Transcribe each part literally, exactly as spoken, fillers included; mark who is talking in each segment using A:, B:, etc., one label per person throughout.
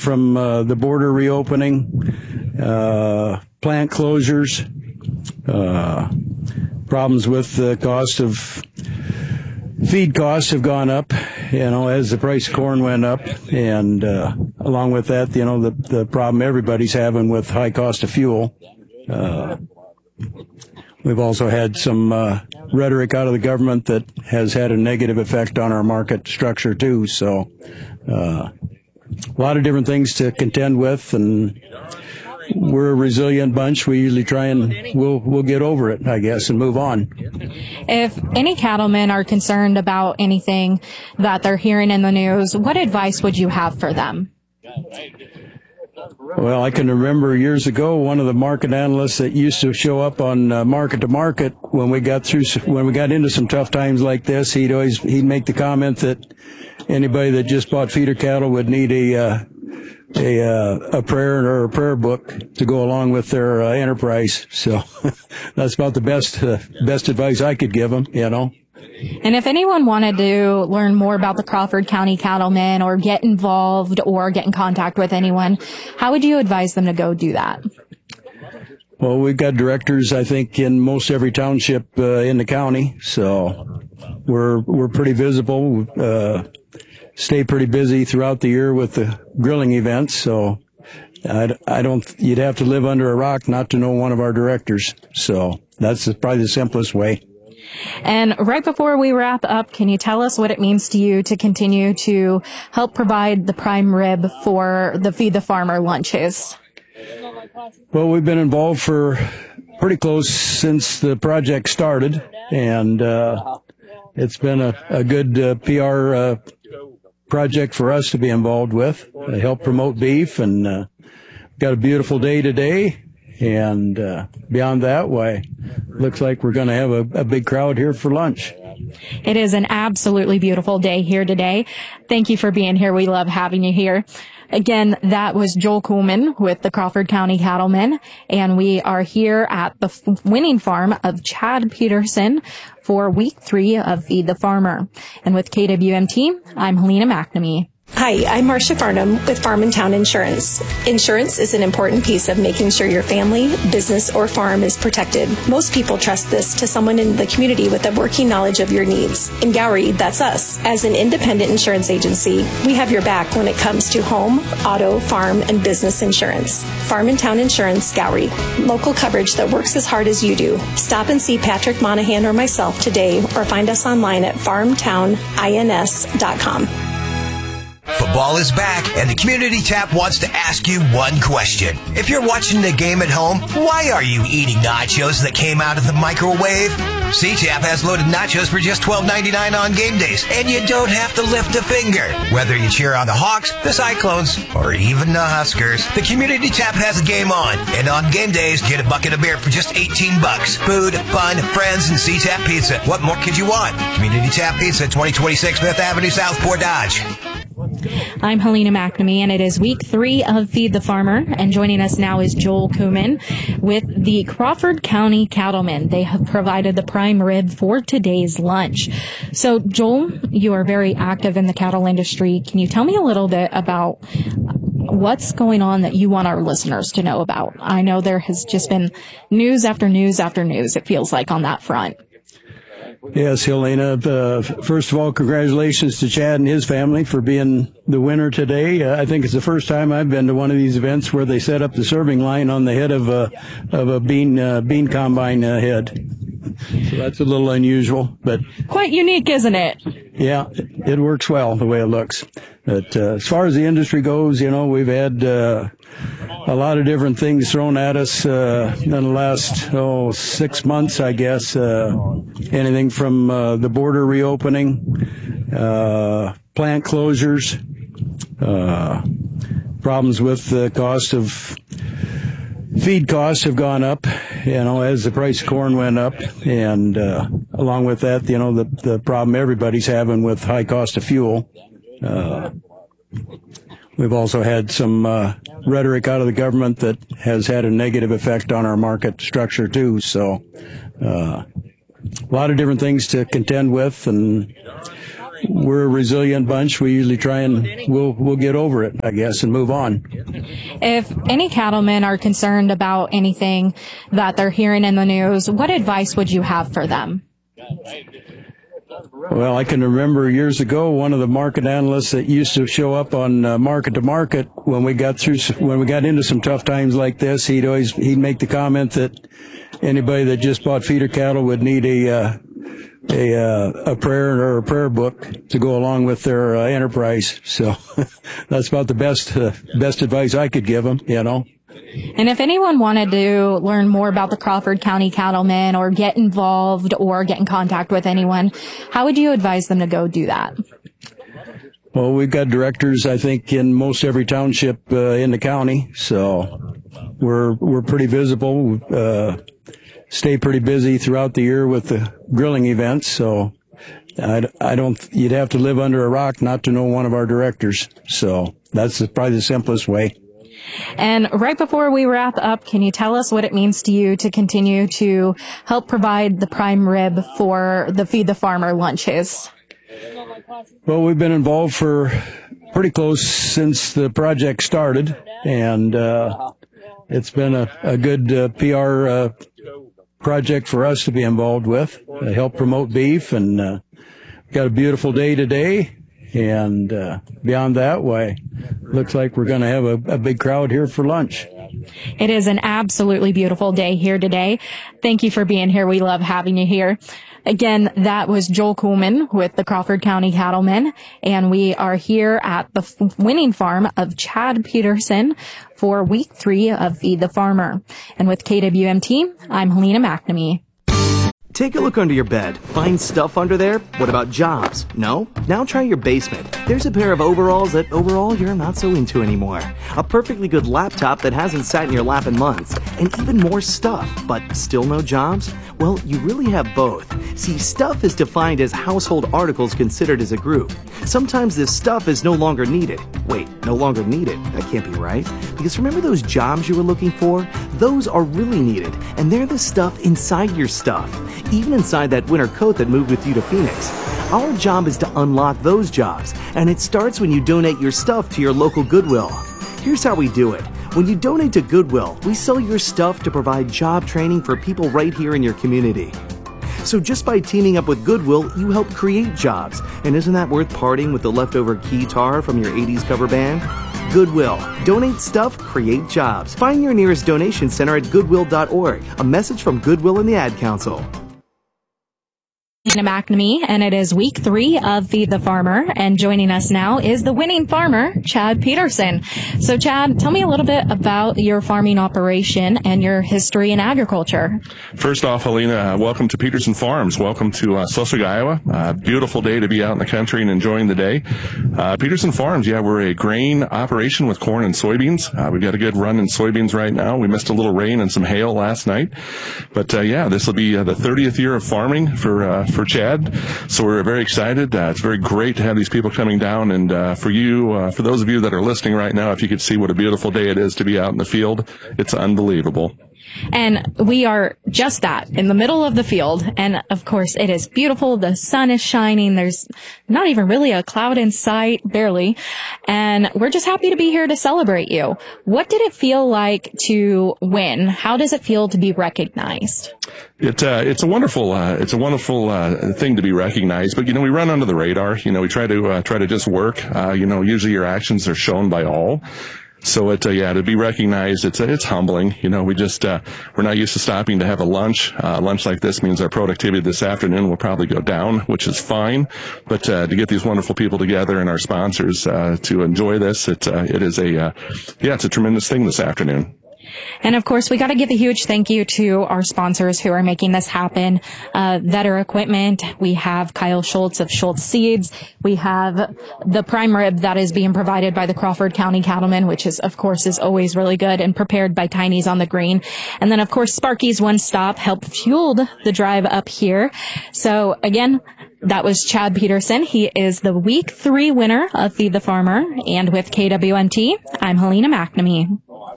A: from uh, the border reopening, uh, plant closures, uh, problems with the cost of feed costs have gone up, you know, as the price of corn went up, and uh, along with that, you know, the, the problem everybody's having with high cost of fuel. Uh, we've also had some uh, rhetoric out of the government that has had a negative effect on our market structure too. So uh, a lot of different things to contend with, and we're a resilient bunch. We usually try and we'll we'll get over it, I guess, and move on.
B: If any cattlemen are concerned about anything that they're hearing in the news, what advice would you have for them?
A: Well, I can remember years ago one of the market analysts that used to show up on uh, Market to Market when we got through when we got into some tough times like this. He'd always he'd make the comment that anybody that just bought feeder cattle would need a uh, a uh, a prayer or a prayer book to go along with their uh, enterprise. So that's about the best uh, best advice I could give them, you know.
B: And if anyone wanted to learn more about the Crawford County Cattlemen or get involved or get in contact with anyone, how would you advise them to go do that?
A: Well, we've got directors, I think, in most every township uh, in the county, so we're we're pretty visible. Uh, stay pretty busy throughout the year with the grilling events, so I, I don't, you'd have to live under a rock not to know one of our directors. So that's probably the simplest way.
B: And right before we wrap up, can you tell us what it means to you to continue to help provide the prime rib for the Feed the Farmer lunches?
A: Well, we've been involved for pretty close since the project started, and uh, it's been a, a good uh, P R uh, project for us to be involved with. They help promote beef, and uh, got a beautiful day today. And uh, beyond that, why, looks like we're going to have a, a big crowd here for lunch.
B: It is an absolutely beautiful day here today. Thank you for being here. We love having you here. Again, that was Joel Kuhlman with the Crawford County Cattlemen, and we are here at the f- winning farm of Chad Peterson for week three of Feed the Farmer. And with K W M T, I'm Helena McNamee.
C: Hi, I'm Marcia Farnham with Farm and Town Insurance. Insurance is an important piece of making sure your family, business, or farm is protected. Most people trust this to someone in the community with a working knowledge of your needs. In Gowrie, that's us. As an independent insurance agency, we have your back when it comes to home, auto, farm, and business insurance. Farm and Town Insurance, Gowrie. Local coverage that works as hard as you do. Stop and see Patrick Monahan or myself today, or find us online at farm town ins dot com.
D: Football is back, and the Community Tap wants to ask you one question. If you're watching the game at home, why are you eating nachos that came out of the microwave? C-Tap has loaded nachos for just twelve ninety-nine on game days, and you don't have to lift a finger. Whether you cheer on the Hawks, the Cyclones, or even the Huskers, the Community Tap has a game on. And on game days, get a bucket of beer for just eighteen bucks. Food, fun, friends, and C-Tap pizza. What more could you want? Community Tap Pizza, twenty twenty-six Fifth Avenue, Southport Dodge.
B: I'm Helena McNamee, and it is week three of Feed the Farmer. And joining us now is Joel Kuhlman with the Crawford County Cattlemen. They have provided the prime rib for today's lunch. So, Joel, you are very active in the cattle industry. Can you tell me a little bit about what's going on that you want our listeners to know about? I know there has just been news after news after news, it feels like, on that front.
A: Yes, Helena. Uh, first of all, congratulations to Chad and his family for being the winner today. Uh, I think it's the first time I've been to one of these events where they set up the serving line on the head of a of a bean uh, bean combine uh, head. So that's a little unusual, but
B: quite unique, isn't it?
A: Yeah, it works well the way it looks. But uh, as far as the industry goes, you know, we've had uh, a lot of different things thrown at us uh, in the last oh six months, I guess. Uh, anything from uh, the border reopening, uh, plant closures, uh, problems with the cost of feed costs have gone up, you know, as the price of corn went up, and uh, along with that, you know, the the problem everybody's having with high cost of fuel. Uh, we've also had some uh, rhetoric out of the government that has had a negative effect on our market structure too. So uh, a lot of different things to contend with, and we're a resilient bunch. We usually try and we'll we'll get over it, I guess, and move on.
B: If any cattlemen are concerned about anything that they're hearing in the news, what advice would you have for them?
A: Well, I can remember years ago, one of the market analysts that used to show up on uh, Market to Market when we got through, when we got into some tough times like this, he'd always, he'd make the comment that anybody that just bought feeder cattle would need a, uh, a, uh, a prayer or a prayer book to go along with their uh, enterprise. So that's about the best, uh, best advice I could give them, you know.
B: And if anyone wanted to learn more about the Crawford County Cattlemen or get involved or get in contact with anyone, how would you advise them to go do that?
A: Well, we've got directors, I think, in most every township uh, in the county, so we're we're pretty visible. Uh, stay pretty busy throughout the year with the grilling events, so I, I don't. You'd have to live under a rock not to know one of our directors. So that's probably the simplest way.
B: And right before we wrap up, can you tell us what it means to you to continue to help provide the prime rib for the Feed the Farmer lunches?
A: Well, we've been involved for pretty close since the project started, and uh, it's been a, a good uh, P R uh, project for us to be involved with, to help promote beef, and uh, got a beautiful day today. And uh, beyond that, why, looks like we're going to have a, a big crowd here for lunch.
B: It is an absolutely beautiful day here today. Thank you for being here. We love having you here. Again, that was Joel Kuhlman with the Crawford County Cattlemen, and we are here at the f- winning farm of Chad Peterson for week three of Feed the Farmer. And with K W M T, I'm Helena McNamee.
E: Take a look under your bed. Find stuff under there? What about jobs? No? Now try your basement. There's a pair of overalls that overall you're not so into anymore. A perfectly good laptop that hasn't sat in your lap in months. And even more stuff, but still no jobs? Well, you really have both. See, stuff is defined as household articles considered as a group. Sometimes this stuff is no longer needed. Wait, no longer needed? That can't be right. Because remember those jobs you were looking for? Those are really needed, and they're the stuff inside your stuff. Even inside that winter coat that moved with you to Phoenix. Our job is to unlock those jobs, and it starts when you donate your stuff to your local Goodwill. Here's how we do it. When you donate to Goodwill, we sell your stuff to provide job training for people right here in your community. So just by teaming up with Goodwill, you help create jobs. And isn't that worth parting with the leftover keytar from your eighties cover band? Goodwill. Donate stuff, create jobs. Find your nearest donation center at goodwill dot org. A message from Goodwill and the Ad Council.
B: Helena McNamee, and it is week three of Feed the Farmer, and joining us now is the winning farmer, Chad Peterson. So, Chad, tell me a little bit about your farming operation and your history in agriculture.
F: First off, Helena, uh, welcome to Peterson Farms. Welcome to uh, Schleswig, Iowa. Uh, beautiful day to be out in the country and enjoying the day. Uh, Peterson Farms, yeah, we're a grain operation with corn and soybeans. Uh, we've got a good run in soybeans right now. We missed a little rain and some hail last night. But, uh, yeah, this will be uh, the thirtieth year of farming for uh, for Chad. So we're very excited. Uh, it's very great to have these people coming down. And uh, for you, uh, for those of you that are listening right now, if you could see what a beautiful day it is to be out in the field, it's unbelievable.
B: And we are just that, in the middle of the field. And of course, it is beautiful. The sun is shining. There's not even really a cloud in sight, barely. And we're just happy to be here to celebrate you. What did it feel like to win? How does it feel to be recognized?
F: It, uh, it's a wonderful, uh, it's a wonderful, uh, thing to be recognized. But, you know, we run under the radar. You know, we try to, uh, try to just work. Uh, you know, usually your actions are shown by all. So it, uh, yeah, to be recognized, it's, uh, it's humbling. You know, we just, uh, we're not used to stopping to have a lunch. Uh, lunch like this means our productivity this afternoon will probably go down, which is fine. But, uh, to get these wonderful people together and our sponsors, uh, to enjoy this, it, uh, it is a, uh, yeah, it's a tremendous thing this afternoon.
B: And of course, we got to give a huge thank you to our sponsors who are making this happen. Uh, Vetter Equipment. We have Kyle Schultz of Schultz Seeds. We have the prime rib that is being provided by the Crawford County Cattlemen, which is, of course, is always really good and prepared by Tiny's on the Green. And then, of course, Sparky's One Stop helped fueled the drive up here. So again, that was Chad Peterson. He is the week three winner of Feed the Farmer. And with K W M T, I'm Helena McNamee.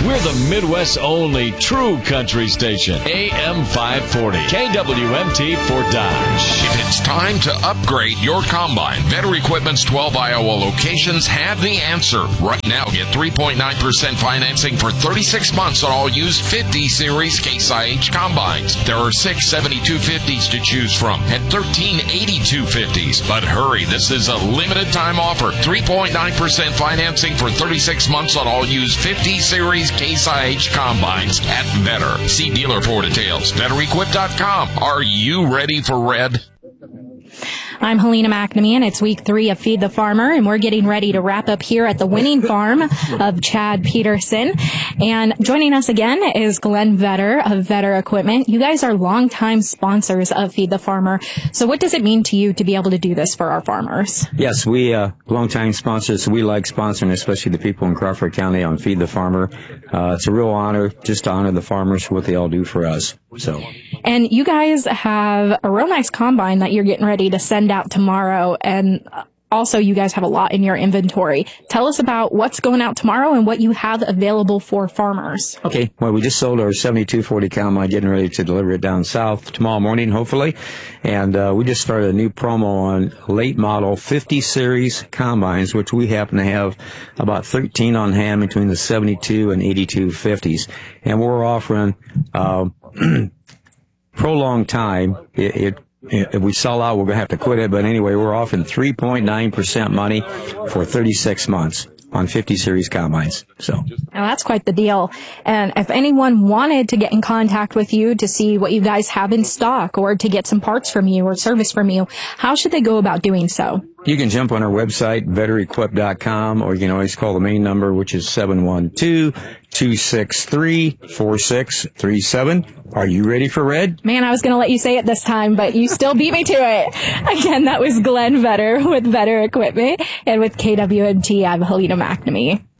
G: We're the Midwest's only true country station. A M five forty. K W M T for Dodge.
H: If it's time to upgrade your combine, Vetter Equipment's twelve Iowa locations have the answer. Right now, get three point nine percent financing for thirty-six months on all used fifty series Case I H combines. There are six seventy-two fifties to choose from and thirteen eighty-two fifties. But hurry, this is a limited time offer. three point nine percent financing for thirty-six months on all used fifty series Case I H combines at Vetter. See dealer for details. Vetter Equip dot com. Are you ready for red?
B: I'm Helena McNamee, and it's week three of Feed the Farmer, and we're getting ready to wrap up here at the winning farm of Chad Peterson. And joining us again is Glenn Vetter of Vetter Equipment. You guys are longtime sponsors of Feed the Farmer. So what does it mean to you to be able to do this for our farmers?
I: Yes, we, uh, longtime sponsors, we like sponsoring, especially the people in Crawford County on Feed the Farmer. Uh, it's a real honor just to honor the farmers for what they all do for us. So.
B: And you guys have a real nice combine that you're getting ready to send out tomorrow. And also, you guys have a lot in your inventory. Tell us about what's going out tomorrow and what you have available for farmers.
I: Okay. Well, we just sold our seventy-two forty combine, getting ready to deliver it down south tomorrow morning, hopefully. And uh, we just started a new promo on late model fifty series combines, which we happen to have about thirteen on hand between the seventy-two and eighty-two fifties. And we're offering uh, prolonged time. It, it If we sell out, we're going to have to quit it. But anyway, we're offering three point nine percent money for thirty-six months on fifty series combines. So.
B: Now that's quite the deal. And if anyone wanted to get in contact with you to see what you guys have in stock or to get some parts from you or service from you, how should they go about doing so?
I: You can jump on our website, Vetter Equip dot com, or you can always call the main number, which is seven one two, two six three, four six three seven. Are you ready for red?
B: Man, I was going to let you say it this time, but you still beat me to it. Again, that was Glenn Vetter with Vetter Equipment. And with K W M T, I'm Helena McNamee.